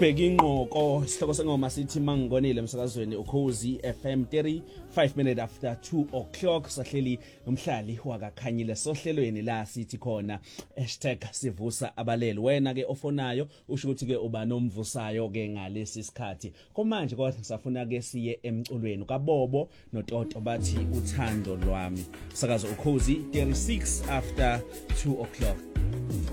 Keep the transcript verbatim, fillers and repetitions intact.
ubheki inqoko isihloko sengoma sithi mangikonile emsakazweni ukhozi F M thirty-five minutes after two o'clock sahleli umhlali wakakhanyile sohlelweni la sithi khona hashtag sivusa abaleli wena ke ofonayo usho ukuthi ke uba nomvusayo ke ngalesi sikhathi komanje kodwa safuna ke siye emculweni kaBobo noToto bathi uthando lwami sakazo ukhozi thirty-six after two o'clock.